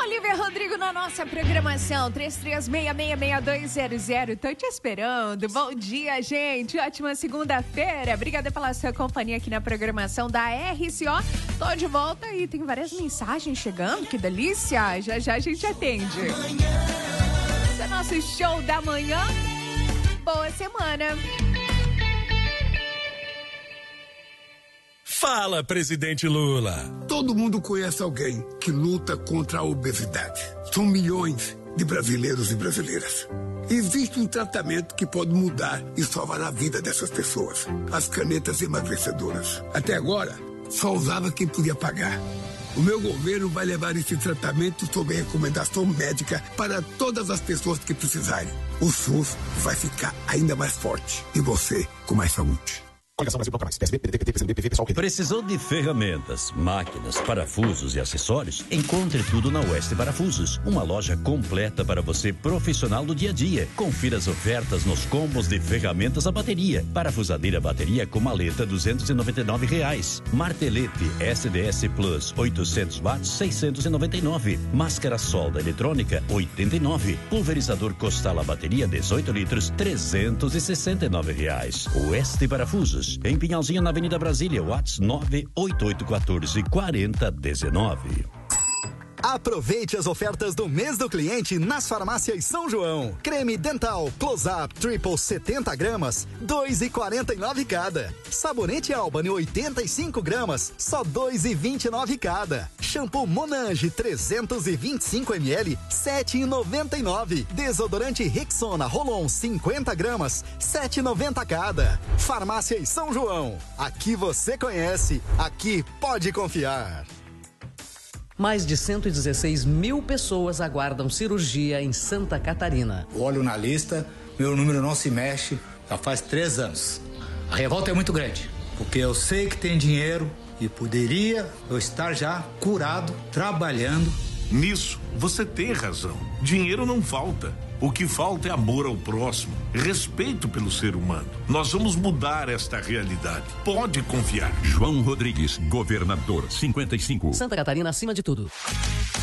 Olivia Rodrigo na nossa programação, 33666200. Tô te esperando. Bom dia, gente. Ótima segunda-feira. Obrigada pela sua companhia aqui na programação da RCO. Tô de volta e tem várias mensagens chegando. Que delícia. Já já a gente atende. Esse é nosso show da manhã. Boa semana. Fala, presidente Lula. Todo mundo conhece alguém que luta contra a obesidade. São milhões de brasileiros e brasileiras. Existe um tratamento que pode mudar e salvar a vida dessas pessoas. As canetas emagrecedoras. Até agora, só usava quem podia pagar. O meu governo vai levar esse tratamento sob recomendação médica para todas as pessoas que precisarem. O SUS vai ficar ainda mais forte e você com mais saúde. Coligação Brasil Bloco Mais, PSB, PDT, PCdoB, PV, PSOL. Precisou de ferramentas, máquinas, parafusos e acessórios? Encontre tudo na Oeste Parafusos, uma loja completa para você profissional do dia a dia. Confira as ofertas nos combos de ferramentas a bateria. Parafusadeira bateria com maleta R$299. Martelete SDS Plus 800 watts 699. Máscara solda eletrônica 89. Pulverizador Costala bateria 18 litros R$369. Oeste Parafusos. Em Pinhalzinho, na Avenida Brasília, WhatsApp 98814-4019. Aproveite as ofertas do mês do cliente nas farmácias São João. Creme dental Close-Up Triple 70 gramas, R$2,49 cada. Sabonete Albany 85 gramas, só R$2,29 cada. Shampoo Monange 325 ml, R$7,99. Desodorante Rexona Rolon 50 gramas, R$7,90 cada. Farmácias São João. Aqui você conhece, aqui pode confiar. Mais de 116 mil pessoas aguardam cirurgia em Santa Catarina. Olho na lista, meu número não se mexe, já faz 3 anos. A revolta é muito grande, porque eu sei que tem dinheiro e poderia eu estar já curado, trabalhando. Nisso, você tem razão. Dinheiro não falta. O que falta é amor ao próximo, respeito pelo ser humano. Nós vamos mudar esta realidade. Pode confiar. João Rodrigues, governador, 55. Santa Catarina acima de tudo.